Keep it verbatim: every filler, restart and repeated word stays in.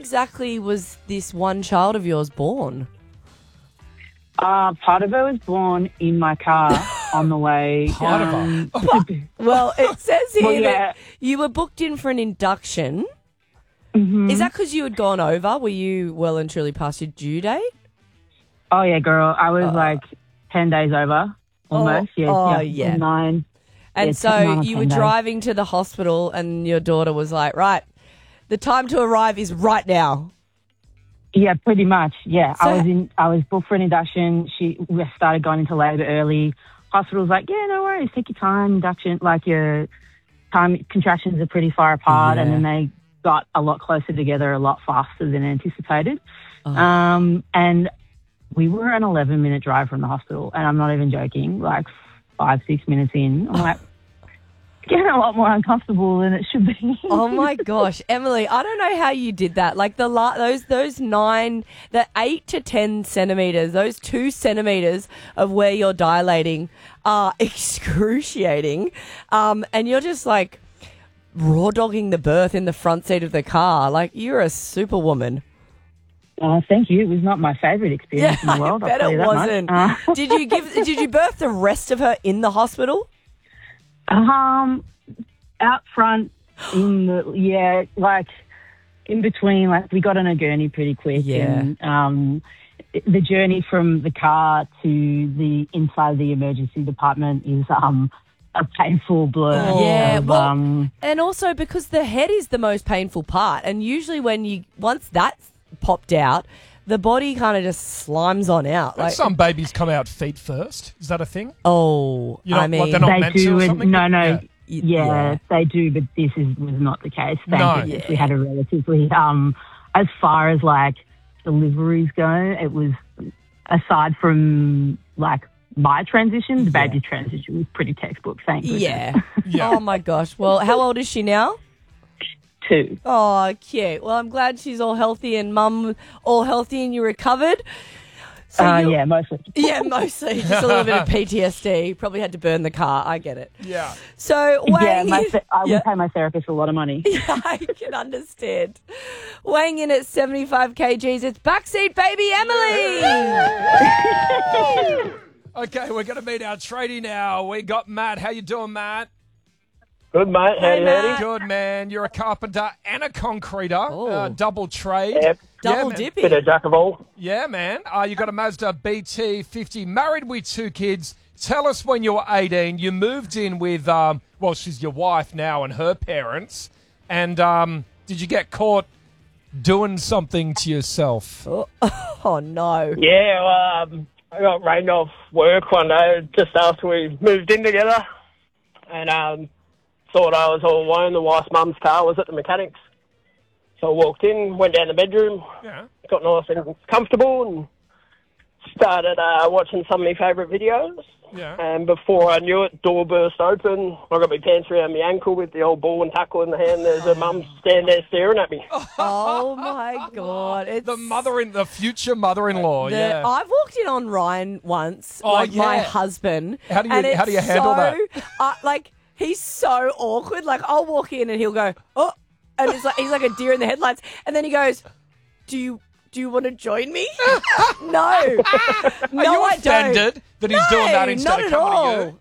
exactly was this one child of yours born? Uh, part of her was born in my car on the way. Part of um, her? Well, it says here Well, yeah. that you were booked in for an induction. Mhm. Is that because you had gone over? Were you well and truly past your due date? Oh, yeah, girl. I was like ten days over, almost. Oh, yeah, oh, yeah. yeah. Nine. And Yeah, so nine or you were ten days. driving to the hospital and your daughter was like, right, the time to arrive is right now. Yeah, pretty much. Yeah, So- I was in. I was booked for an induction. She we started going into labour early. Hospital's like, yeah, no worries, take your time. Induction, like your time contractions are pretty far apart, Yeah. and then they got a lot closer together, a lot faster than anticipated. Oh. Um, and we were an eleven minute drive from the hospital, and I'm not even joking. Like five, six minutes in, I'm like getting a lot more uncomfortable than it should be. Oh my gosh, Emily, I don't know how you did that. Like the la- those those nine, the eight to ten centimeters, those two centimeters of where you're dilating are excruciating, um, and you're just like raw dogging the birth in the front seat of the car. Like you're a superwoman. Oh, thank you. It was not my favourite experience in the world. I I'll bet tell it you that much. wasn't. Uh, Did you give? Did you birth the rest of her in the hospital? Um, out front in the yeah, like in between, like we got on a gurney pretty quick, Yeah. and um, the journey from the car to the inside the emergency department is um a painful blur. Oh. Yeah, of, well- um, And also because the head is the most painful part, and usually when you once that's popped out, the body kind of just slimes on out. Don't Like, some babies come out feet first? Is that a thing? oh, You know, I what, mean, they're not they meant to do, or and- something? no, no, Yeah. y- yeah, yeah. they do, but this is was not the case. Thank No. goodness. We had a relatively um, as far as like deliveries go, it was aside from like my transition, the baby transition was pretty textbook. Thank goodness. yeah. Yeah. Oh my gosh. Well, how old is she now? Two. Oh, cute. Well, I'm glad she's all healthy and mum all healthy and you recovered. So Uh, you- yeah, mostly. Yeah, mostly. Just a little bit of P T S D. Probably had to burn the car. I get it. Yeah. So, Yeah, weighing my, in, th- I Yeah. would pay my therapist a lot of money. I can understand. Weighing in at seventy-five kilograms, it's backseat baby Emily. Okay, we're going to meet our tradie now. We got Matt. How you doing, Matt? Good, mate. Hey, Howdy, Matt. howdy. Good, man. You're a carpenter and a concreter. Oh. Uh, double trade. Yep. Double yeah, man. dipping. Bit of jack of all. Yeah, man. Uh, you got a Mazda B T fifty, married with two kids. Tell us when you were eighteen, you moved in with, um, well, she's your wife now and her parents. And um, did you get caught doing something to yourself? Oh, no. Yeah, well, um, I got rained off work one day just after we moved in together, and um, thought I was all alone. The wife's mum's car was at the mechanics, so I walked in, went down the bedroom, Yeah. got nice and comfortable, and started uh, watching some of my favourite videos. Yeah. And before I knew it, door burst open. I got my pants around my ankle with the old ball and tackle in the hand. There's a mum standing there staring at me. Oh, my God. It's The mother in the future mother-in-law. the- yeah. I've walked in on Ryan once, Oh, like my yeah. husband. How do you- and how do you it's handle so, that? Uh, like, he's so awkward. Like, I'll walk in and he'll go, oh, and it's like, he's like a deer in the headlights. And then he goes, do you... Do you want to join me? no. no, Are you I offended don't. that he's no, doing that instead not of at coming all. to you?